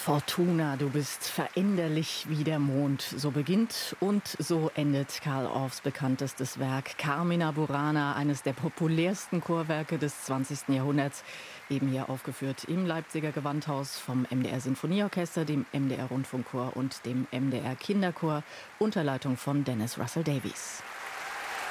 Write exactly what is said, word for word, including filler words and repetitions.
Fortuna, du bist veränderlich wie der Mond. So beginnt und so endet Carl Orffs bekanntestes Werk Carmina Burana, eines der populärsten Chorwerke des zwanzigsten Jahrhunderts. Eben hier aufgeführt im Leipziger Gewandhaus vom M D R Sinfonieorchester, dem M D R Rundfunkchor und dem M D R Kinderchor unter Leitung von Dennis Russell Davies.